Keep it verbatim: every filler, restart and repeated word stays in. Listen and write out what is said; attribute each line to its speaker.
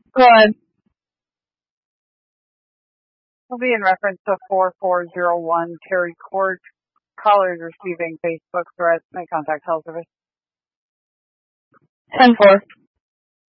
Speaker 1: Go ahead.
Speaker 2: Will be in reference to four four zero one Terry Court. Caller is receiving Facebook threats. May contact health service.
Speaker 1: ten four.